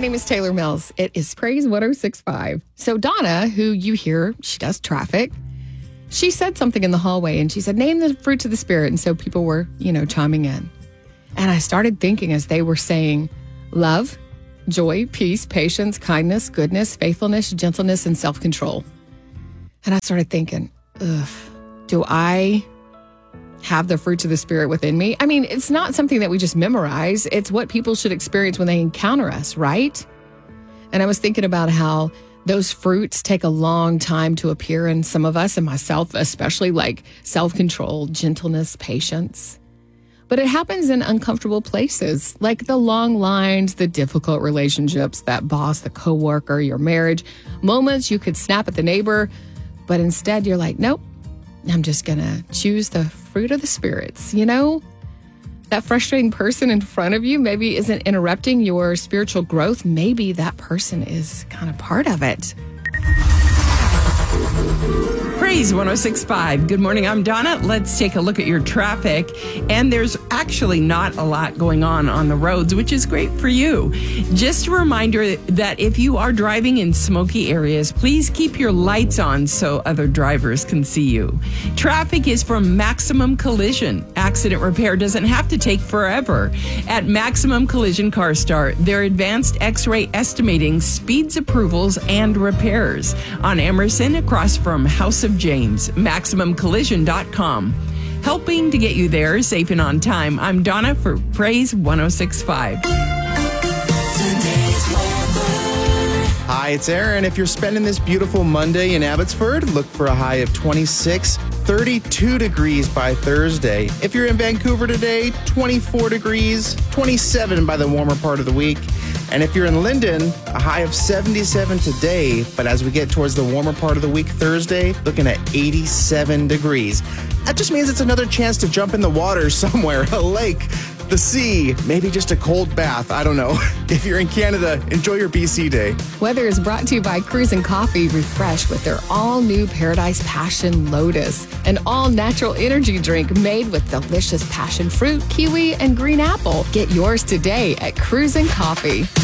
name is Taylor Mills. It is Praise 106.5. So Donna, who you hear, she does traffic. She said something in the hallway and she said, name the fruits of the Spirit. And so people were, chiming in. And I started thinking as they were saying love, joy, peace, patience, kindness, goodness, faithfulness, gentleness, and self-control. And I started thinking, do I have the fruits of the Spirit within me? I mean, it's not something that we just memorize. It's what people should experience when they encounter us, right? And I was thinking about how those fruits take a long time to appear in some of us, and myself especially, like self-control, gentleness, patience. But it happens in uncomfortable places, like the long lines, the difficult relationships, that boss, the coworker, your marriage, moments you could snap at the neighbor, but instead you're like, nope, I'm just going to choose the fruit of the spirits. That frustrating person in front of you maybe isn't interrupting your spiritual growth. Maybe that person is kind of part of it. Praise 106.5. Good morning. I'm Donna. Let's take a look at your traffic. And there's actually not a lot going on the roads, which is great for you. Just a reminder that if you are driving in smoky areas, please keep your lights on so other drivers can see you. Traffic is from Maximum Collision. Accident repair doesn't have to take forever. At Maximum Collision Car Start, their advanced X-ray estimating speeds approvals and repairs. On Emerson, across from House of James, MaximumCollision.com. Helping to get you there safe and on time. I'm Donna for Praise 106.5. Hi, it's Aaron. If you're spending this beautiful Monday in Abbotsford, look for a high of 26, 32 degrees by Thursday. If you're in Vancouver today, 24 degrees, 27 by the warmer part of the week. And if you're in Linden, a high of 77 today, but as we get towards the warmer part of the week Thursday, looking at 87 degrees. That just means it's another chance to jump in the water somewhere, a lake, the sea, maybe just a cold bath. I don't know. If you're in Canada, enjoy your BC day. Weather is brought to you by Cruisin' Coffee. Refresh with their all-new Paradise Passion Lotus, an all-natural energy drink made with delicious passion fruit, kiwi, and green apple. Get yours today at Cruisin' Coffee.